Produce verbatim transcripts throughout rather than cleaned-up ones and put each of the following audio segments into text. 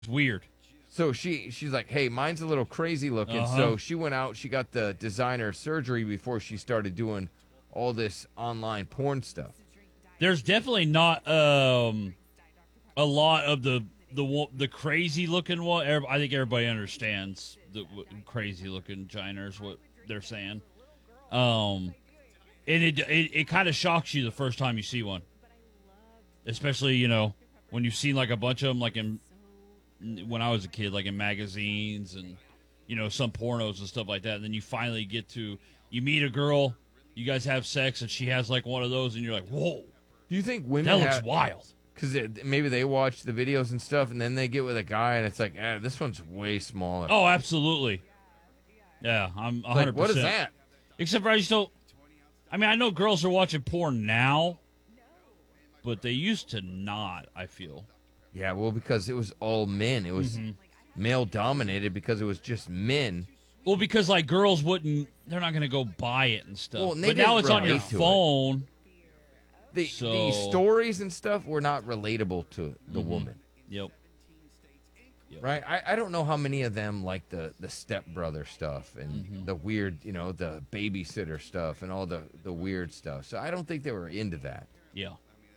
weird. So she she's like, hey, mine's a little crazy looking. Uh-huh. So she went out. She got the designer surgery before she started doing all this online porn stuff. There's definitely not um, a lot of the the wo- the crazy looking one. Every- I think everybody understands the w- crazy looking giners what they're saying. Um, and it it, it kind of shocks you the first time you see one, especially you know when you've seen like a bunch of them like in when I was a kid, like in magazines and you know some pornos and stuff like that. And then you finally get to you meet a girl, you guys have sex, and she has like one of those, and you're like, whoa, Do you think women that looks have, wild. Because maybe they watch the videos and stuff, and then they get with a guy, and it's like, eh, this one's way smaller. Oh, absolutely. Yeah, I'm one hundred percent. Like, what is that? Except for I just don't. I mean, I know girls are watching porn now, but they used to not, I feel. Yeah, well, because it was all men. It was Mm-hmm. male dominated because it was just men. Well, because, like, girls wouldn't. They're not going to go buy it and stuff. Well, and they but now didn't it's on your relate to it. phone. The, So- the stories and stuff were not relatable to the Mhm. woman, Yep. right? I, I don't know how many of them like the, the stepbrother stuff and Mhm. the weird, you know, the babysitter stuff and all the, the weird stuff. So I don't think they were into that. Yeah.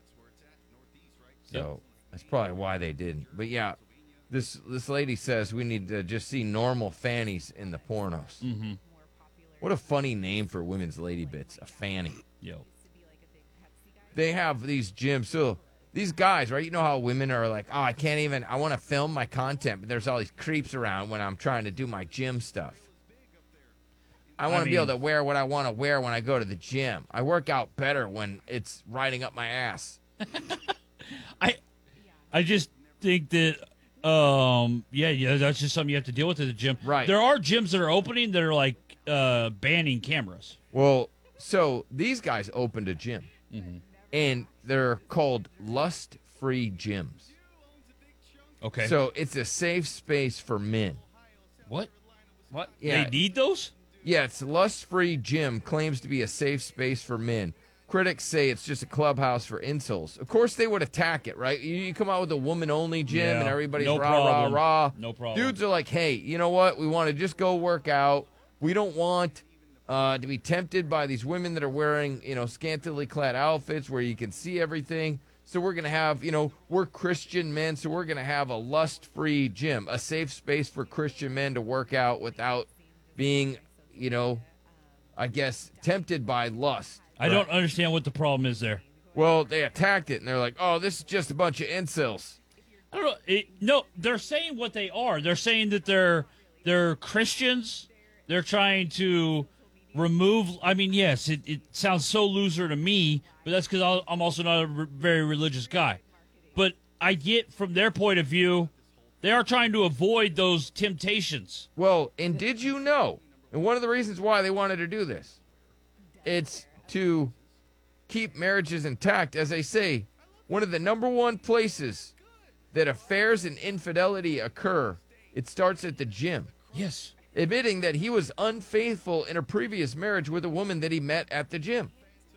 So that's probably why they didn't. But yeah, this this lady says we need to just see normal fannies in the pornos. Mm-hmm. What a funny name for women's lady bits, a fanny. Yep. They have these gyms. So these guys, right? You know how women are like, oh, I can't even, I want to film my content, but there's all these creeps around when I'm trying to do my gym stuff. I want to be able mean- to wear what I want to wear when I go to the gym. I work out better when it's riding up my ass. I I just think that um yeah, yeah, that's just something you have to deal with at the gym. Right. There are gyms that are opening that are like uh banning cameras. Well, so these guys opened a gym, Mm-hmm. and they're called lust-free gyms. Okay. So it's a safe space for men. what? What? Yeah, They need those? yeah. It's lust-free gym claims to be a safe space for men. Critics say it's just a clubhouse for incels. Of course, they would attack it, right? You, you come out with a woman-only gym, Yeah, and everybody's no rah problem. rah rah. No problem. Dudes are like, hey, you know what? We want to just go work out. We don't want uh, to be tempted by these women that are wearing, you know, scantily clad outfits where you can see everything. So we're going to have, you know, we're Christian men, so we're going to have a lust-free gym, a safe space for Christian men to work out without being, you know, I guess, tempted by lust. I don't understand what the problem is there. Well, they attacked it, and they're like, oh, this is just a bunch of incels. I don't know. It, no, they're saying what they are. They're saying that they're they're Christians. They're trying to remove. I mean, yes, it, it sounds so loser to me, but that's because I'm also not a re- very religious guy. But I get from their point of view, they are trying to avoid those temptations. Well, and did you know, and one of the reasons why they wanted to do this, it's to keep marriages intact. As they say, one of the number one places that affairs and infidelity occur, it starts at the gym. Yes. Admitting that he was unfaithful in a previous marriage with a woman that he met at the gym.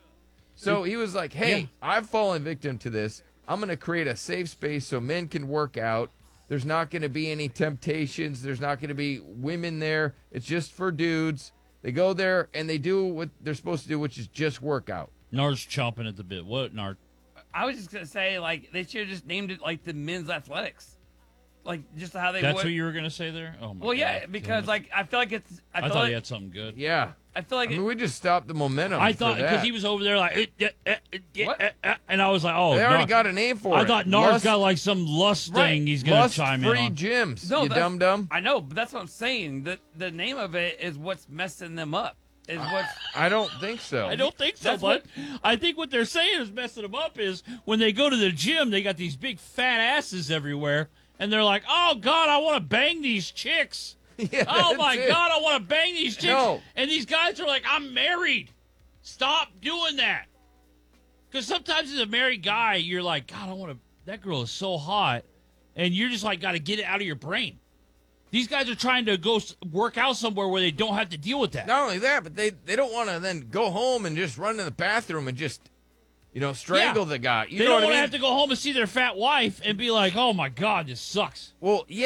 So he was like, hey, Yeah. I've fallen victim to this. I'm going to create a safe space so men can work out. There's not going to be any temptations. There's not going to be women there. It's just for dudes. They go there and they do what they're supposed to do, which is just work out. Nard's chomping at the bit. What, Nard? I was just gonna say, like, they should have just named it like the men's athletics, like just how they That's would. what you were going to say there? Oh, my well, yeah, God. because like I feel like it's. I, I feel thought like, he had something good. Yeah. I feel like I it, mean, we just stopped the momentum. I for thought that. because he was over there like, "Eh, eh, eh, eh, eh, What? eh, eh," and I was like, oh, They already Nard- got a name for I it. thought Nard's Lust- got like some lust Right. thing he's going to chime in Lust-free on. gyms, No, you that's- dum dum. I know, but that's what I'm saying. The the name of it is what's messing them up. Is what's I don't think so. I don't think so, That's but what- I think what they're saying is messing them up is when they go to the gym, they got these big fat asses everywhere, and they're like, oh, God, I want to bang these chicks. Yeah, Oh, my that's it. God, I want to bang these chicks. No. And these guys are like, I'm married. Stop doing that. Because sometimes as a married guy, you're like, God, I want to, that girl is so hot. And you're just like, got to get it out of your brain. These guys are trying to go s- work out somewhere where they don't have to deal with that. Not only that, but they, they don't want to then go home and just run to the bathroom and just you know, strangle Yeah. the guy. You They know don't what I want to mean? have to go home and see their fat wife and be like, "Oh my God, this sucks." Well, yeah.